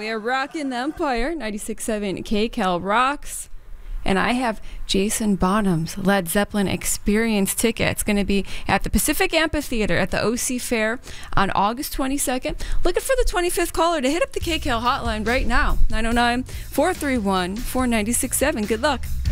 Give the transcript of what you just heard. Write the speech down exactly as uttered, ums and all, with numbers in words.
we are rocking the Empire, ninety-six point seven K Cal rocks. And I have Jason Bonham's Led Zeppelin Experience ticket. It's going to be at the Pacific Amphitheater at the O C Fair on August twenty-second. Looking for the twenty-fifth caller to hit up the K Cal hotline right now. nine oh nine, four three one, four nine six seven. Good luck.